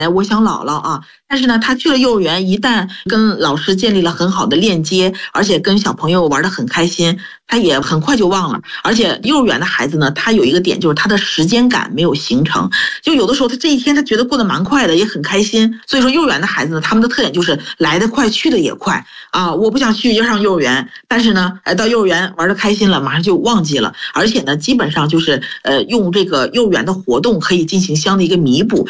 我想姥姥啊。但是呢，他去了幼儿园，一旦跟老师建立了很好的链接，而且跟小朋友玩得很开心，他也很快就忘了。而且幼儿园的孩子呢，他有一个点就是他的时间感没有形成，就有的时候他这一天他觉得过得蛮快的，也很开心。所以说幼儿园的孩子呢，他们的特点就是来得快，去得也快啊！我不想去要上幼儿园，但是呢，到幼儿园玩得开心了，马上就忘记了。而且呢，基本上就是用这个幼儿园的活动可以进行相的一个弥补。